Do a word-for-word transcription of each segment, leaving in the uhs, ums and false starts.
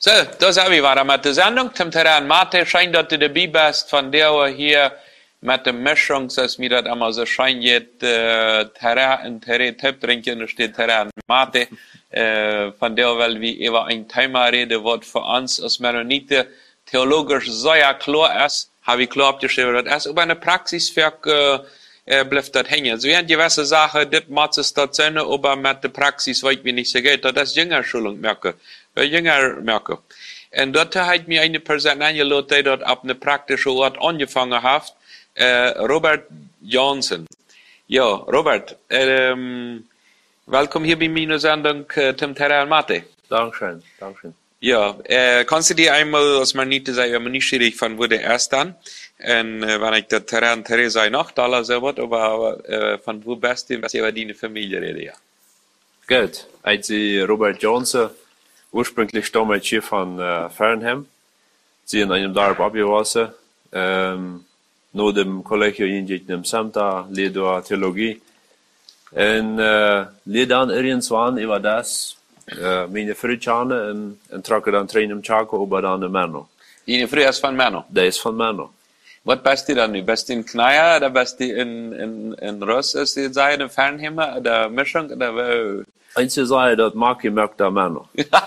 So, da sind wir wieder mit der Sendung. Zum Terrain Mathe scheint, dass du dabei bist, von der wir hier mit der Mischung, dass mir das immer so scheint, äh, Terrain und Terrain Tipp trinken, da steht Terrain Mathe. Äh, von der weil wir über ein Thema reden, was für uns als Mennoniten theologisch sehr klar ist, habe ich klar abgeschrieben, das ist über eine Praxiswerk, äh, äh, bleibt das hängen. So werden gewisse Sachen, das macht es dort Sinn, aber mit der Praxis, weil ich nicht so geht, das ist Jüngerschulung merke. Jünger merke. Und dort hat mir eine Person eingeladen, die dort ab einem praktischen Ort angefangen hat, äh, Robert Johnson. Ja, Robert, ähm, willkommen hier bei meiner Sendung äh, zum Terrain Mathe. Dankeschön, Dankeschön. Ja, äh, kannst du dir einmal, als man nicht sagen, ich bin nicht schwierig von wo der erst an, und äh, wenn ich der Terrain Theresa noch da so was, aber äh, von wo bist du, was über deine Familie rede, ja? Gut, ich bin Robert Johnson. Ursprünglich stamme ich hier von äh, Fernham. Sie in einem Dorf abgewachsen. Ähm, nach dem Kollegium in dem Samta, lehre Theologie. Und äh, lehre dann irgendwann über das, äh, meine Frühjahre und, und trage dann Trainen im Chaco, aber dann in Mano. Deine Früh ist von Mano? Der ist von Mano. Was bist du dann? Bist du in Kneier oder bist du in, in, in Ross, ist die Seite, Fernham oder Mischung oder wo? Einzige Sache, das mag ich merkt der Mano.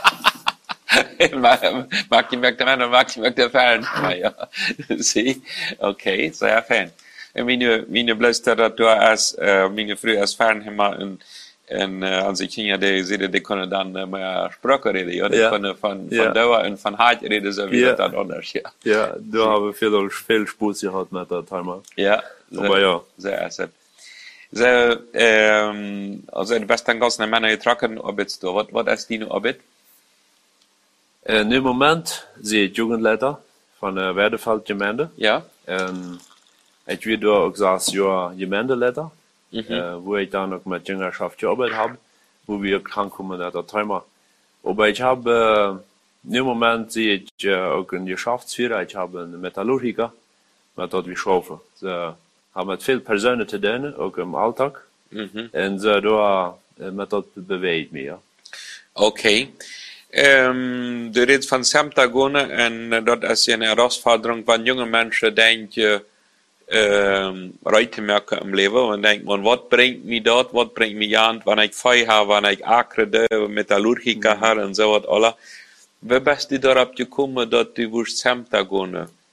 Mag ich merkt der Mano, mag ich merkt der Fern. Ja, sie, okay, sehr fein. Meine, meine Blöste, dass du als, äh, meine Früh als Fernheimer und, und, äh, als ich Kinder, die sehen, die können dann äh, mehr Sprache reden, ja, die ja. können von, von ja. Dauer und von Hart reden, so wie ja. das dann anders, ja. Ja, du hast viel, viel Spaß gehabt mit der Timer. Ja, aber ja. Sehr, sehr. So, ähm, also du bist dann ganz eine Männer getragen, Arbeit da. Was, was ist deine Arbeit? Äh, Im Moment sehe ich Jugendleiter von der Werdefeld-Gemeinde. Ja. Und ich werde auch das Jahr Gemeindeleiter, mhm. äh, wo ich dann auch mit Jüngerschaft gearbeitet habe, wo wir rankommen mit der Timer. Aber ich habe, äh, im Moment sehe ich äh, auch einen Geschäftsführer, ich habe einen Metallurgiker, mit dort wir schaffen. So, haben mit vielen Personen zu tun, auch im Alltag. Mhm. Und so, da, mit dort bewegt mich, ja. Okay. Ähm, du redest von Samtagone und dort ist ja eine Herausforderung, wenn junge Menschen denken, ähm, Reute merken im Leben und denken, man, was bringt mich dort, was bringt mich an, wenn ich Feuer habe, wenn ich Akre, Metallurgiker mhm. habe und so was alles. Wie bist du darauf gekommen, dass du willst Samtagone?